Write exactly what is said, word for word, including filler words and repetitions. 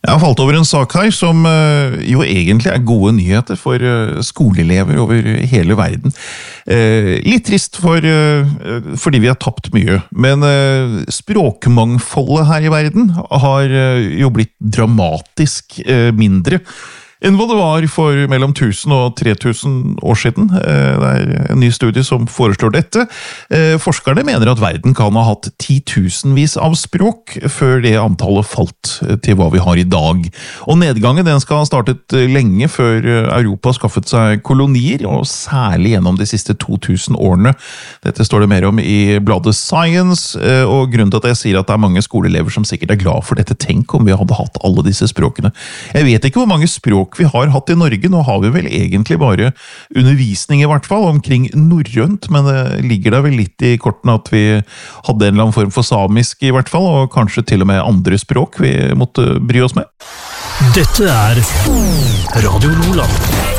Jeg har falt over en sak her som jo egentlig er gode nyheter for skoleelever over hele verden. Litt trist for, fordi vi har tapt mye, men språkmangfoldet her i verden har jo blitt dramatisk mindre enn hva det var for mellom tusen og tre tusen år siden. Det er en ny studie som foreslår dette. Forskerne mener at verden kan ha hatt titusenvis av språk før det antallet falt til hva vi har i dag. Og nedgangen den skal ha startet lenge før Europa skaffet seg kolonier, og særlig gjennom de siste to tusen årene. Dette står det mer om i bladet Science, og grunnen til at jeg sier at det er mange skoleelever som sikkert er glad for dette. Tenk om vi hadde hatt alle disse språkene. Jeg vet ikke hvor mange språk vi har hatt i Norge. Nå har vi vel egentlig bare undervisning i hvert fall omkring norrønt, men det ligger da vel litt i kortene at vi hadde en eller annen form for samisk i hvert fall, og kanskje til og med andre språk vi måtte bry oss med. Dette er Radio Nordland.